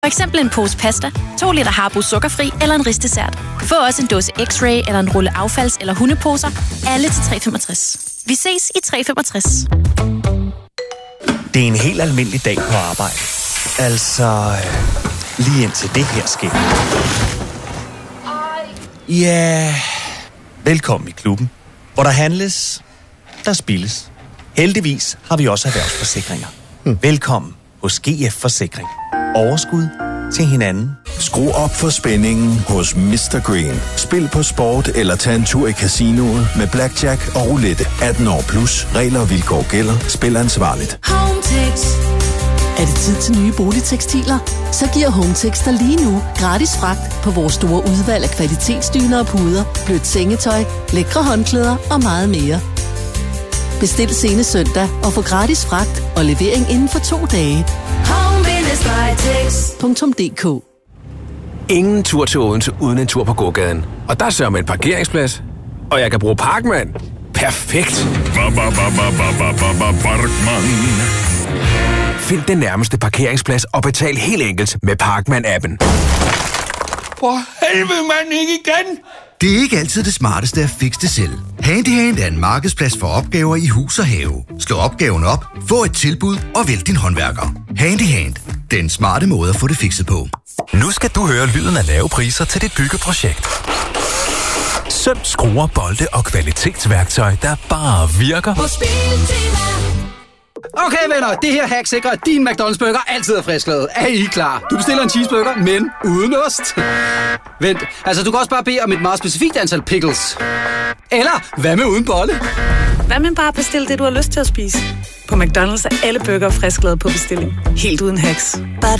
For eksempel en pose pasta, 2 liter Harbo sukkerfri eller en risdessert. Få også en dåse X-Ray eller en rulle affalds- eller hundeposer. Alle til 365. Vi ses i 365. Det er en helt almindelig dag på arbejde. Altså, lige indtil det her sker. Ja, velkommen i klubben, hvor der handles, der spildes. Heldigvis har vi også erhvervsforsikringer. Velkommen hos GF Forsikring. Overskud til hinanden. Skru op for spændingen hos Mr. Green. Spil på sport eller tag en tur i casinoet med blackjack og roulette. 18 år plus. Regler og vilkår gælder. Spil ansvarligt. Hometex. Er det tid til nye boligtekstiler? Så giver Hometex dig lige nu gratis fragt på vores store udvalg af kvalitetsdyner og puder, blødt sengetøj, lækre håndklæder og meget mere. Bestil senest søndag og få gratis fragt og levering inden for 2 dage. Home-tex.dk. Ingen tur til Odense uden en tur på gågaden. Og der sørger med en parkeringsplads. Og jeg kan bruge Parkman. Perfekt. Parkman. Find den nærmeste parkeringsplads og betal helt enkelt med Parkman-appen. For helvede, mand, ikke igen! Det er ikke altid det smarteste at fikse det selv. Handyhand er en markedsplads for opgaver i hus og have. Slå opgaven op, få et tilbud og vælg din håndværker. Handyhand. Den smarte måde at få det fikset på. Nu skal du høre lyden af lave priser til dit byggeprojekt. Søm, skruer, bolde og kvalitetsværktøj, der bare virker. Okay venner, det her hack sikrer, at din McDonald's burger altid er frisklavet. Er I klar? Du bestiller en cheeseburger, men uden ost. Vent, altså du kan også bare bede om et meget specifikt antal pickles. Eller, hvad med uden bolle? Hvad med bare bestille det, du har lyst til at spise? På McDonald's er alle burger frisklavet på bestilling. Helt uden hacks.